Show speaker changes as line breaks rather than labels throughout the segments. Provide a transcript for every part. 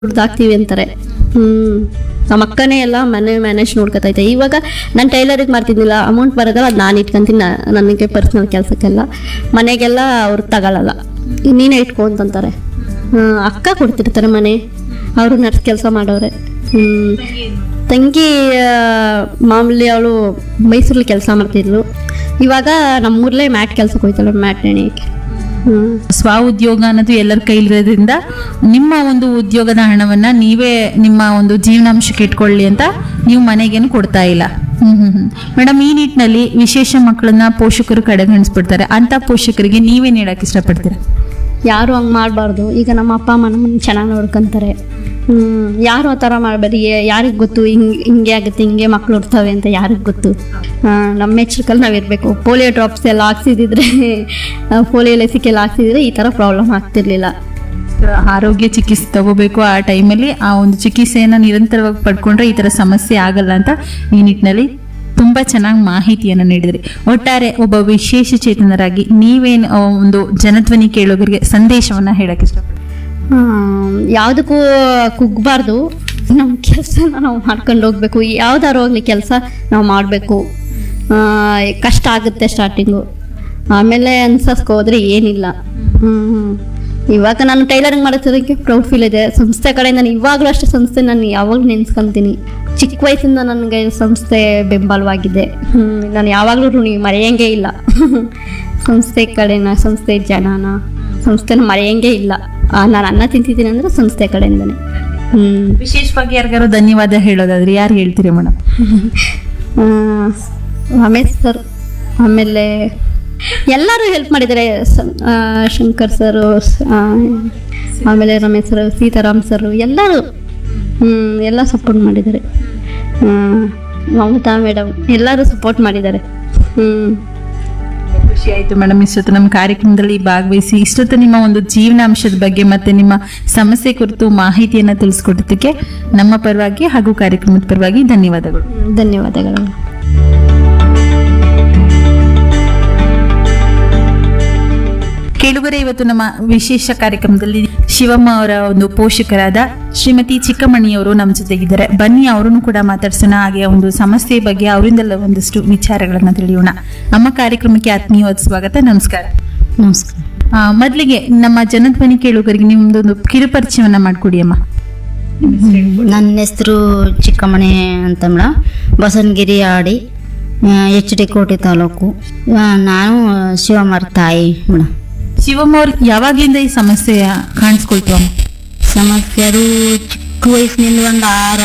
ದುಡ್ದಾಕ್ತೀವಿ ಅಂತಾರೆ. ನಮ್ಮ ಅಕ್ಕನೇ ಎಲ್ಲ ಮನೆ ಮ್ಯಾನೇಜ್ ನೋಡ್ಕೊತೈತೆ. ಇವಾಗ ನಾನು ಟೈಲರಿಗೆ ಮಾಡ್ತಿದ್ದಿಲ್ಲ, ಅಮೌಂಟ್ ಬರೋದಲ್ಲ ಅದು ನಾನು ಇಟ್ಕೊಂತೀನಿ. ನನಗೆ ಪರ್ಸ್ನಲ್ ಕೆಲಸಕ್ಕೆಲ್ಲ ಮನೆಗೆಲ್ಲ ಅವ್ರು ತಗೊಳ್ಳಲ್ಲ, ನೀನೇ ಇಟ್ಕೊ ಅಂತಂತಾರೆ. ಅಕ್ಕ ಕೊಡ್ತಿರ್ತಾರೆ ಮನೆ, ಅವರು ನರ್ಸ್ ಕೆಲಸ ಮಾಡೋರೆ. ತಂಗಿ ಮಾಮೂಲಿ ಅವಳು ಮೈಸೂರಲ್ಲಿ ಕೆಲಸ ಮಾಡ್ತಿದ್ಲು, ಇವಾಗ ನಮ್ಮೂರಲ್ಲೇ ಮ್ಯಾಟ್ ಕೆಲಸಕ್ಕೆ ಹೋಯ್ತಾಳೆ, ಮ್ಯಾಟ್ ನೆನೆಯಕ್ಕೆ.
ಸ್ವ ಉದ್ಯೋಗ ಅನ್ನೋದು ಎಲ್ಲರ ಕೈಲಿರೋದ್ರಿಂದ ನಿಮ್ಮ ಒಂದು ಉದ್ಯೋಗದ ಹಣವನ್ನ ನೀವೇ ನಿಮ್ಮ ಒಂದು ಜೀವನಾಂಶಕ್ಕೆ ಇಟ್ಕೊಳ್ಳಿ ಅಂತ ನೀವು ಮನೆಗೇನು ಕೊಡ್ತಾ ಇಲ್ಲ. ಮೇಡಮ್, ಈ ನಿಟ್ಟಿನಲ್ಲಿ ವಿಶೇಷ ಮಕ್ಕಳನ್ನ ಪೋಷಕರು ಕಡೆಗಣಿಸ್ಬಿಡ್ತಾರೆ. ಅಂತ ಪೋಷಕರಿಗೆ ನೀವೇನು ಹೇಳಕ್ ಇಷ್ಟಪಡ್ತೀರಾ?
ಯಾರು ಹಂಗೆ ಮಾಡಬಾರ್ದು. ಈಗ ನಮ್ಮ ಅಪ್ಪ ಅಮ್ಮ ನಮ್ಮನ್ನು ಚೆನ್ನಾಗಿ ನೋಡ್ಕೊಂತಾರೆ. ಯಾರು ಆ ಥರ ಮಾಡಬೇಡಿ. ಯಾರಿಗೆ ಗೊತ್ತು ಹಿಂಗೆ ಆಗುತ್ತೆ, ಹಿಂಗೆ ಮಕ್ಳು ಇರ್ತವೆ ಅಂತ ಯಾರಿಗೆ ಗೊತ್ತು? ನಮ್ಮ ಎಚ್ಚರಿಕಲ್ಲಿ ನಾವು ಇರಬೇಕು. ಪೋಲಿಯೋ ಡ್ರಾಪ್ಸ್ ಎಲ್ಲ ಹಾಕ್ಸಿದ್ರೆ, ಪೋಲಿಯೋ ಲಸಿಕೆ ಎಲ್ಲ ಹಾಕ್ಸಿದ್ರೆ ಈ ಥರ ಪ್ರಾಬ್ಲಮ್ ಆಗ್ತಿರ್ಲಿಲ್ಲ.
ಆರೋಗ್ಯ ಚಿಕಿತ್ಸೆ ತಗೋಬೇಕು, ಆ ಟೈಮಲ್ಲಿ ಆ ಒಂದು ಚಿಕಿತ್ಸೆಯನ್ನು ನಿರಂತರವಾಗಿ ಪಡ್ಕೊಂಡ್ರೆ ಈ ಥರ ಸಮಸ್ಯೆ ಆಗಲ್ಲ ಅಂತ ಈ ನಿಟ್ಟಿನಲ್ಲಿ ತುಂಬಾ ಚೆನ್ನಾಗಿ ಮಾಹಿತಿಯನ್ನು ನೀಡಿದ್ರಿ. ಒಟ್ಟಾರೆ ಒಬ್ಬ ವಿಶೇಷ ಚೇತನರಾಗಿ ನೀವೇನು ಒಂದು ಜನಧ್ವನಿ ಕೇಳೋರಿಗೆ ಸಂದೇಶವನ್ನ ಹೇಳಕ್ ಇಷ್ಟಪಡ್ತೀವಿ?
ಯಾವುದಕ್ಕೂ ಕುಗ್ಬಾರ್ದು. ನಮ್ಮ ಕೆಲಸನ ನಾವು ಮಾಡ್ಕೊಂಡು ಹೋಗ್ಬೇಕು. ಯಾವ್ದಾರು ಹೋಗ್ಲಿ ಕೆಲಸ ನಾವು ಮಾಡಬೇಕು. ಕಷ್ಟ ಆಗುತ್ತೆ ಸ್ಟಾರ್ಟಿಂಗು, ಆಮೇಲೆ ಅನ್ಸಸ್ಕೋದ್ರೆ ಏನಿಲ್ಲ. ಇವಾಗ ನಾನು ಟೈಲರಿಂಗ್ ಮಾಡೋದಕ್ಕೆ ಪ್ರೌಡ್ ಫೀಲ್ ಇದೆ. ಸಂಸ್ಥೆ ಕಡೆಯಿಂದ ನಾನು ಇವಾಗಲೂ ಅಷ್ಟೇ ಸಂಸ್ಥೆ ನಾನು ಯಾವಾಗಲೂ ನೆನೆಸ್ಕೊಂತೀನಿ. ಚಿಕ್ಕ ವಯಸ್ಸಿಂದ ನನಗೆ ಸಂಸ್ಥೆ ಬೆಂಬಲವಾಗಿದೆ. ನಾನು ಯಾವಾಗಲೂ ಋಣಿ ಮರೆಯಂಗೆ ಇಲ್ಲ. ಸಂಸ್ಥೆ ಕಡೆನ, ಸಂಸ್ಥೆ ಜನನ, ಸಂಸ್ಥೆನ ಮರೆಯಂಗೆ ಇಲ್ಲ. ನಾನು ಅನ್ನ ತಿಂತಿದ್ದೀನಿ ಅಂದರೆ ಸಂಸ್ಥೆ ಕಡೆಯಿಂದನೇ.
ವಿಶೇಷವಾಗಿ ಯಾರಿಗಾರು ಧನ್ಯವಾದ ಹೇಳೋದಾದ್ರೆ ಯಾರು ಹೇಳ್ತೀರಿ ಮೇಡಮ್?
ರಮೇಶ್ ಸರ್, ಆಮೇಲೆ ಎಲ್ಲರೂ ಹೆಲ್ಪ್ ಮಾಡಿದ್ದಾರೆ. ಶಂಕರ್ ಸರು, ಆಮೇಲೆ ರಮೇಶ್ ಸರ್, ಸೀತಾರಾಮ್ ಸರ್, ಎಲ್ಲರೂ ಎಲ್ಲ ಸಪೋರ್ಟ್ ಮಾಡಿದ್ದಾರೆ. ಮಮತಾ ಮೇಡಮ್ ಎಲ್ಲರೂ ಸಪೋರ್ಟ್ ಮಾಡಿದ್ದಾರೆ.
ಖುಷಿ ಆಯ್ತು ಮೇಡಮ್, ಇಷ್ಟೊತ್ತು ನಮ್ಮ ಕಾರ್ಯಕ್ರಮದಲ್ಲಿ ಭಾಗವಹಿಸಿ ಇಷ್ಟೊತ್ತು ನಿಮ್ಮ ಒಂದು ಜೀವನಾಂಶದ ಬಗ್ಗೆ ಮತ್ತೆ ನಿಮ್ಮ ಸಮಸ್ಯೆ ಕುರಿತು ಮಾಹಿತಿಯನ್ನ ತಿಳಿಸ್ಕೊಟ್ಟಿದ್ದಕ್ಕೆ ನಮ್ಮ ಪರವಾಗಿ ಹಾಗೂ ಕಾರ್ಯಕ್ರಮದ ಪರವಾಗಿ ಧನ್ಯವಾದಗಳು.
ಧನ್ಯವಾದಗಳು.
ಕೇಳುಗರೆ, ಇವತ್ತು ನಮ್ಮ ವಿಶೇಷ ಕಾರ್ಯಕ್ರಮದಲ್ಲಿ ಶಿವಮ್ಮ ಅವರ ಒಂದು ಪೋಷಕರಾದ ಶ್ರೀಮತಿ ಚಿಕ್ಕಮಣಿಯವರು ನಮ್ಮ ಜೊತೆಗಿದ್ದಾರೆ. ಬನ್ನಿ ಅವರನ್ನು ಕೂಡ ಮಾತಾಡ್ಸೋಣ, ಹಾಗೆ ಒಂದು ಸಮಸ್ಯೆ ಬಗ್ಗೆ ಅವರಿಂದೆಲ್ಲ ಒಂದಷ್ಟು ವಿಚಾರಗಳನ್ನ ತಿಳಿಯೋಣ. ನಮ್ಮ ಕಾರ್ಯಕ್ರಮಕ್ಕೆ ಆತ್ಮೀಯವಾದ ಸ್ವಾಗತ. ನಮಸ್ಕಾರ.
ನಮಸ್ಕಾರ.
ಮೊದಲಿಗೆ ನಮ್ಮ ಜನಧ್ವನಿ ಕೇಳುಗರಿಗೆ ನಿಮ್ದೊಂದು ಕಿರುಪರಿಚಯವನ್ನ ಮಾಡ್ಕೊಡಿ ಅಮ್ಮ.
ನನ್ನ ಹೆಸರು ಚಿಕ್ಕಮಣಿ ಅಂತ ಮೇಡಮ್, ಬಸವನಗಿರಿ ಆಡಿ, HD ಕೋಟೆ ತಾಲೂಕು. ನಾನು ಶಿವಮ್ಮರ ತಾಯಿ ಮೇಡಮ್.
ಶಿವಮ್ಮ ಅವ್ರು ಯಾವಾಗ್ಲಿಂದ ಈ ಸಮಸ್ಯೆ ಕಾಣಿಸ್ಕೊಳ್ತು ಅಮ್ಮ?
ಸಮಸ್ಯೆ ಅದು ಚಿಕ್ಕ ವಯಸ್ಸಿನಿಂದ ಒಂದು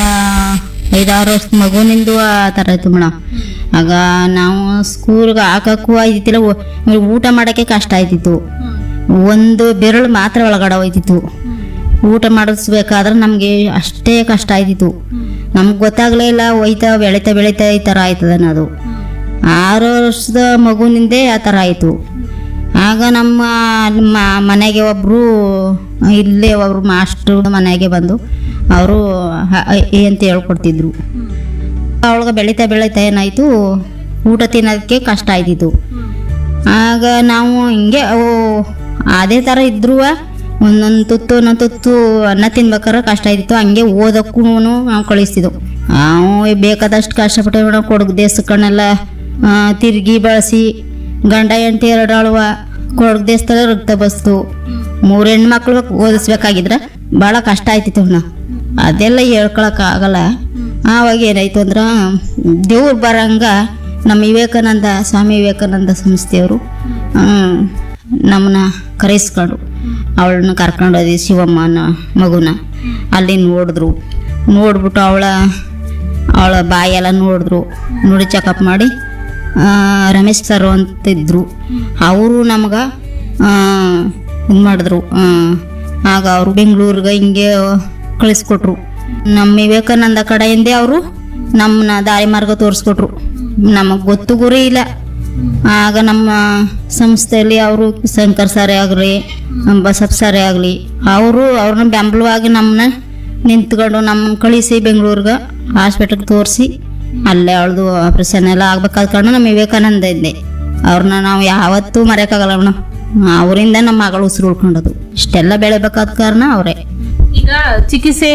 5-6 ವರ್ಷ ಮಗುವಿನಿಂದ ಆ ಥರ ಇತ್ತು ಮೇಡಮ್. ಆಗ ನಾವು ಸ್ಕೂಲ್ಗೆ ಹಾಕಕ್ಕೂ ಆಯ್ತಿಲ್ಲ, ಊಟ ಮಾಡೋಕ್ಕೆ ಕಷ್ಟ ಆಯ್ತಿತ್ತು. ಒಂದು ಬೆರಳು ಮಾತ್ರ ಒಳಗಡೆ ಹೋಯ್ತಿತ್ತು. ಊಟ ಮಾಡಿಸ್ಬೇಕಾದ್ರೆ ನಮಗೆ ಅಷ್ಟೇ ಕಷ್ಟ ಆಯ್ತಿತ್ತು. ನಮ್ಗೆ ಗೊತ್ತಾಗಲೇ ಇಲ್ಲ, ಹೋಯ್ತಾ ಬೆಳೀತಾ ಈ ಥರ ಆಯ್ತದ ಅನ್ನೋದು. 6 ವರ್ಷದ ಮಗುವಿನಿಂದೇ ಆ ಥರ ಆಯಿತು. ಆಗ ನಮ್ಮ ಮನೆಗೆ ಒಬ್ಬರು, ಇಲ್ಲೇ ಒಬ್ರು ಮಾಸ್ಟ್ರು ಮನೆಗೆ ಬಂದು ಅವರು ಅಂತ ಹೇಳ್ಕೊಡ್ತಿದ್ರು. ಅವಳಿಗೆ ಬೆಳೀತಾ ಏನಾಯಿತು, ಊಟ ತಿನ್ನೋದಕ್ಕೆ ಕಷ್ಟ ಆಯ್ತಿತ್ತು. ಆಗ ನಾವು ಹಿಂಗೆ ಅದೇ ಥರ ಇದ್ರೂ ಒಂದೊಂದು ತುತ್ತು ಅನ್ನ ತಿನ್ಬೇಕಾದ್ರೆ ಕಷ್ಟ ಆಯ್ತಿತ್ತು. ಹಂಗೆ ಓದಕ್ಕೂ ನಾವು ಕಳಿಸ್ತಿದ್ದೆವು. ನಾವು ಬೇಕಾದಷ್ಟು ಕಷ್ಟಪಟ್ಟು ನಾವು ಕೊಡಗು ದೇಶಕ್ಕನ್ನೆಲ್ಲ ತಿರುಗಿ ಬಳಸಿ, ಗಂಡ ಹೆಂಡತಿ 2 ಅಳುವ ಕೊಡಗು ದೇಶದಲ್ಲಿ ರಕ್ತ ಬಸ್ತು 3 ಹೆಣ್ಮಕ್ಳು ಓದಿಸ್ಬೇಕಾಗಿದ್ರೆ ಭಾಳ ಕಷ್ಟ ಆಯ್ತಿತ್ತು. ನಾವು ಅದೆಲ್ಲ ಹೇಳ್ಕೊಳಕ್ಕಾಗಲ್ಲ. ಆವಾಗ ಏನಾಯ್ತು ಅಂದ್ರೆ, ದೇವ್ರು ಬರಂಗ ನಮ್ಮ ಸ್ವಾಮಿ ವಿವೇಕಾನಂದ ಸಂಸ್ಥೆಯವರು ನಮ್ಮನ್ನ ಕರೆಸ್ಕೊಂಡು ಅವಳನ್ನ ಕರ್ಕೊಂಡೋದಿ ಶಿವಮ್ಮನ ಮಗುನ ಅಲ್ಲಿ ನೋಡ್ಬಿಟ್ಟು ಅವಳ ಬಾಯೆಲ್ಲ ನೋಡಿ ಚೆಕಪ್ ಮಾಡಿ ರಮೇಶ್ ಸರ್ ಅಂತಿದ್ರು. ಅವರು ನಮ್ಗೆ ಇದು ಮಾಡಿದ್ರು. ಆಗ ಅವರು ಬೆಂಗಳೂರಿಗೆ ಹಿಂಗೆ ಕಳಿಸ್ಕೊಟ್ರು. ನಮ್ಮ ವಿವೇಕಾನಂದ ಕಡೆಯಿಂದೇ ಅವರು ನಮ್ಮನ್ನ ದಾರಿ ಮಾರ್ಗ ತೋರಿಸ್ಕೊಟ್ರು. ನಮಗೆ ಗೊತ್ತು ಗುರಿ ಇಲ್ಲ. ಆಗ ನಮ್ಮ ಸಂಸ್ಥೆಯಲ್ಲಿ ಅವರು ಶಂಕರ್ ಸಾರೇ ಆಗಲಿ, ಬಸಪ್ಪ ಸಾರೇ ಆಗಲಿ, ಅವ್ರನ್ನ ಬೆಂಬಲವಾಗಿ ನಮ್ಮನ್ನ ನಿಂತ್ಕೊಂಡು ನಮ್ಮನ್ನ ಕಳಿಸಿ ಬೆಂಗಳೂರಿಗೆ ಹಾಸ್ಪಿಟಲ್ಗೆ ತೋರಿಸಿ ಅಲ್ಲೇ ಅವಳದು ಆಪ್ರೇಷನ್ ಎಲ್ಲ ಆಗ್ಬೇಕಾದ ಕಾರಣ ನಮ್ಮ ವಿವೇಕಾನಂದ ಇದ್ದೆ. ಅವ್ರನ್ನ ನಾವು ಯಾವತ್ತೂ ಮರೆಯೋಕ್ಕಾಗಲ್ಲ. ಅವರಿಂದ ನಮ್ಮ ಮಗಳು ಉಸಿರು ಉಳ್ಕೊಂಡದು. ಇಷ್ಟೆಲ್ಲ ಬೆಳೆಬೇಕಾದ ಕಾರಣ ಅವರೇ.
ಈಗ ಈಗ ಚಿಕಿತ್ಸೆ